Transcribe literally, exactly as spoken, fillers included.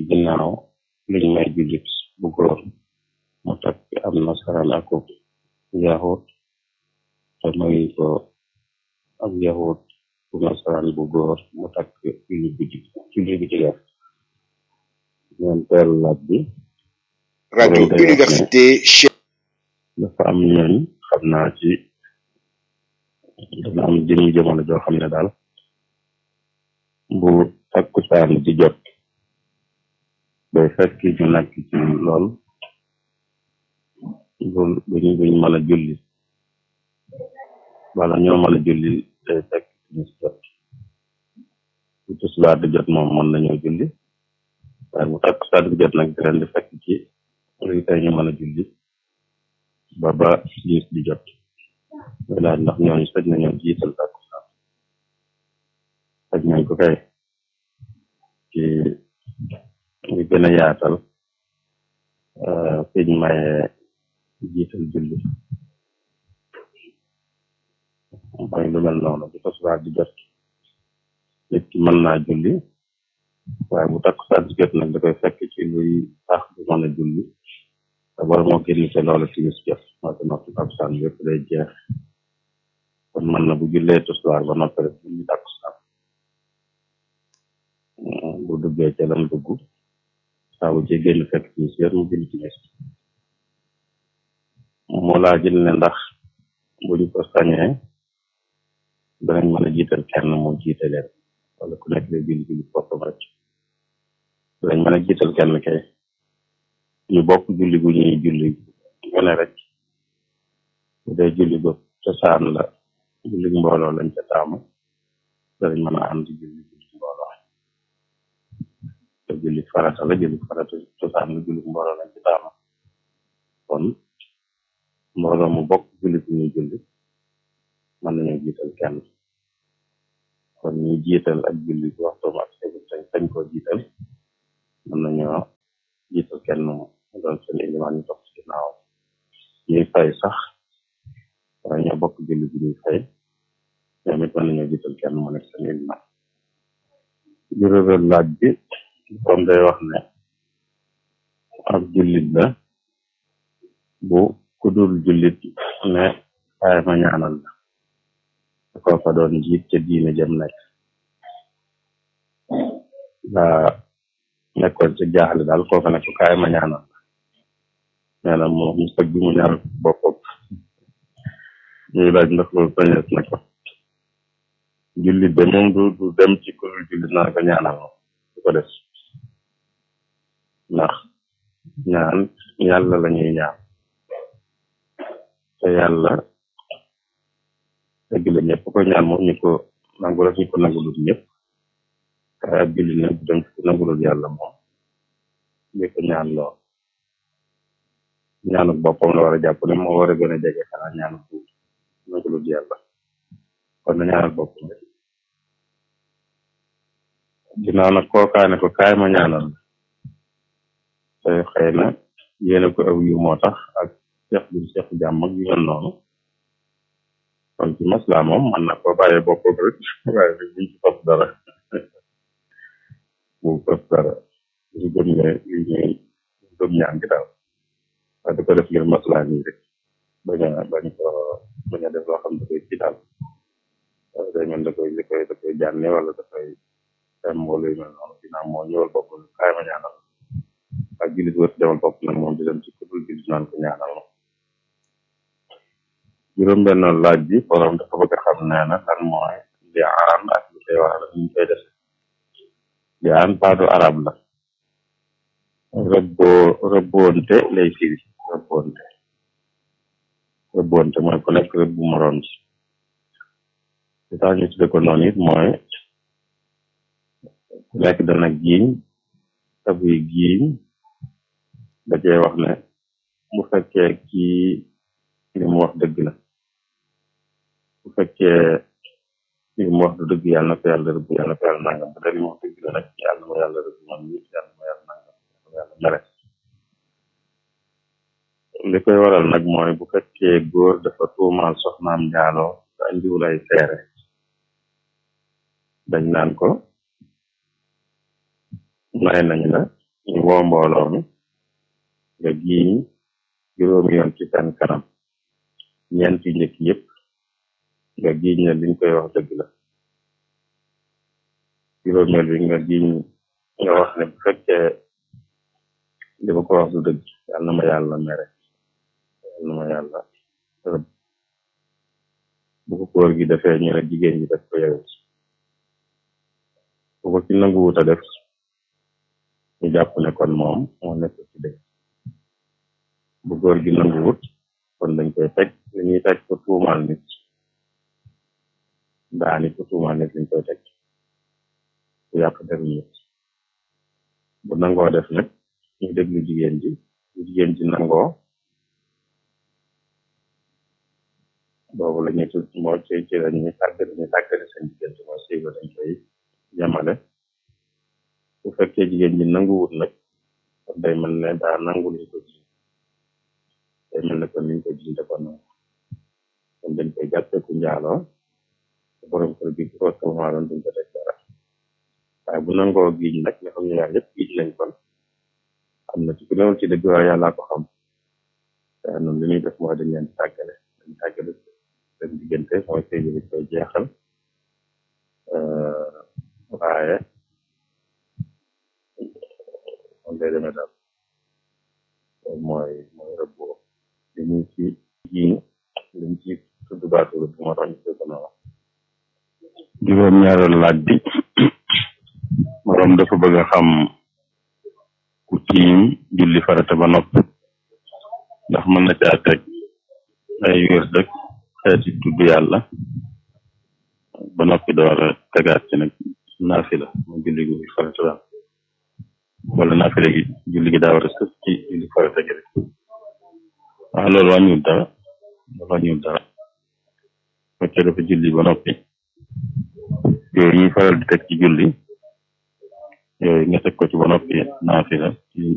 ginnaaw liñ may jullit bu góor mu takk am nasaraan ak yahut te mayu ko ab yahut bu nasaraan bu góor mu takk jullit bu ji jullit bu jigéen ñeenteelu laaj bi radio université Cheikh dafa am ñooñ xam naa ci dana am jëmi jamono joo xam ne daal bu takkusaan di jot day fekk ñu nekk ci lool bu buñ buñ mën a julli wala ñoo mën a julli day fekk ñu jot bu tisbaar di jot moom mën nañoo julli waaye bu takkusaan di jot nag di leen di fekk ci luy tey ñu mën a julli ba ba timis di jot mooy laaj ndax ñooñu sëj nañoo jiital takkusaan sëj nañ ko kay ci ñu gën a yaatal fiñ maye jiital julli mooy lu mel noonu bu tisbaar di jot nit ki mën naa julli waaye bu takkusaan di jot nag da koy fekk ci luy tax du mën a julli te bala moo génn ci loolu timis jot moo ko noppi takkusaan bi yëpp day jeex kon mën na bu jullee tisbaar ba noppi rek julli takkusaan bu duggee ca lam dugg saa bu ci génn fekk timis yër mu julli timis moo laa jël ne ndax buñ ko sañee danañ mën a jiital kenn mu jiite leen wala ku nekk lay julli julli boppam rek danañ mën a jiital kenn kay ñu bokk julli gu ñuy julli gone rek bu dee julli ba cosaan la julli mbooloo lañ ca taamu danañ mën a ànd julli julli mbooloo te julli farata la julli farata cosaan la julli mbooloo lañ ca taamu kon mbooloo mu bokk julli gu ñuy julli mën nañoo jiital kenn kon ñuy jiital ak julli bu waxtoom ak segu sañ sañ koo jiital mën nañoo jiital kenn mu doon seen ilimaan ñu topp ci ginnaaw ñuy fay sax waaye ñoo bokk julli bi ñuy fay ñoom it mën nañoo jiital kenn mu nekk seen ilimaan juróomeel laaj bi comme day wax ne ab jullit la bu ku dul jullit ne kaay ma ñaanal la koo fa doon jiit ca diine jëm nekk daa nekkoon ci jaaxle daal koo fa nekk kaay ma ñaanal la nee na moom mu sëg bi mu ñaanal boppam ñuy laaj ndax loolu sañees na ko jullit de moom du du dem ci ku dul jullit naa ko ñaanal moom du ko def ndax ñaan yàlla la ñuy ñaan te yàlla dëgg la ñëpp ko ñaan moom ñu ko nangu la ñu ko nangulul ñëpp waaye ab jullit nag dem ci ko nangulul yàlla moom li ko ñaan lool ñaanu boppam la war a jàpp ne moo war a gën a jege xanaa ñaanu bu nangulul yàlla kon na ñaanal boppam rek ginnaaw nag kookaane ko kaay ma ñaanal te xëy na yéene ko aw yu moo tax ak seex bu seex jàmm ak yu mel noonu kon ci masla moom man na ko bàyyee boppam rek waaye rek buñ ci topp dara bu topp dara ñu gëm ne li ñuy gëm ñaan gi daal waaye da ko def ngir masla nii rek bañ a bañ ko bañ a def loo xam da koy ci daal day mel da koy da koy da koy jànne wala da koy dem wala yu mel noonu ginnaaw moo ñëwal bopp kaay ma ñaanal ak jullit wër demal bopp nag moom di dem ci kudul jullit naan ko ñaanal ma juróom benn laaj bi borom dafa bëgg a xam nee na lan mooy li aan ak li koy waral ak ñu koy def li aan baatu arab la rëbboo rëbboonte lay firi rëbboonte rëbboonte mooy ku nekk rëbb bu moroom ci li tax ñu tudde ko noonu it mooy ku nekk dana giiñ te buy giiñ da cee wax ne bu fekkee kii li mu wax dëgg la bu fekkee li mu wax du dëgg yàlla na ko yàlla rëbb yàlla na ko yàlla nangam bu dee li mu wax dëgg la nag yàlla ma yàlla rëbb man nit yàlla ma yàlla nangam yàlla mere li koy waral nag mooy bu fekkee góor dafa tuumaal soxnaam njaaloo te andiwul ay seere dañ naan ko may nañ la ñu woo mbooloo mi nga giiñ juróomi yoon ci seen kanam ñeent yu njëkk yëpp nga giiñ ne liñ koy wax dëgg la juróomeel bi nga giiñ nga wax ne bu fekkee li ma ko wax du dëgg yàlla na ma yàlla mere yàlla na ma yàlla rëbb bu ko góor gi defee ñu ne jigéen ñi def ko yow bu ko ci nanguwut a def ñu jàpp ne kon moom moo nekk ci dëgg bu góor gi nanguwut kon dañ koy teg li ñuy teg ko tuumaal nit daani ko tuumaal nit lañ koy teg bu yàq der nit bu nangoo def nag ñu déglu jigéen ji bu jigéen ji nangoo boobu la ñuy tudd moo ci ci la ñuy tàggat ñu tàggati seen diggante mooy sëy ba dañ koy yemale bu fekkee jigéen ji nanguwut nag kon day mel ne daa nangu liñ ko ji day mel ne kon liñ ko ji dafa nangu kon dañ koy jàppee ku njaaloo te borom kër gi ko tuumaaloon duñ ko teg dara waaye bu nangoo giiñ nag nga xam ne yaar yëpp giiñ lañ kon am na ci ku newul ci dëgg waaye yàllaa ko xam te noonu li ñuy def mooy dañ leen di tàggale dañ tàggale seen diggante mooy sëy bi koy jeexal waaye moom day demee daal loolu mooy mooy rëbboo li ñu ci giiñ liñ ci tudd baatu rëbb moo tax ñu koy gën a wax juróom-ñaareelu laaj bi moroom dafa bëgg a xam ku tiim julli farata ba noppi ndax mën na caa teg ay wér dëkk xeeti tudd yàlla ba noppi door a tegaat ci nag naafila mu julli gi farata daal wala naafila gi julli gi daa war a sës ci julli farata gi rek waaw loolu wàññiwul dara loolu wàññiwul dara fekkee dafa julli ba noppi yooyu ñuy faral di teg ci julli yooyu nga teg ko ci ba noppi naafila ci